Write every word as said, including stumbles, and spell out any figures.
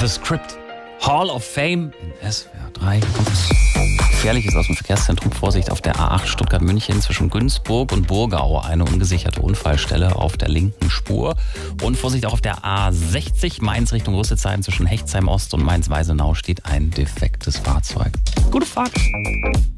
The Script. Hall of Fame in S W R drei. Gefährliches aus dem Verkehrszentrum. Vorsicht auf der A acht Stuttgart-München zwischen Günzburg und Burgau. Eine ungesicherte Unfallstelle auf der linken Spur. Und Vorsicht auch auf der A sechzig Mainz Richtung Rüsselsheim zwischen Hechtsheim Ost und Mainz-Weisenau steht ein defektes Fahrzeug. Gute Fahrt.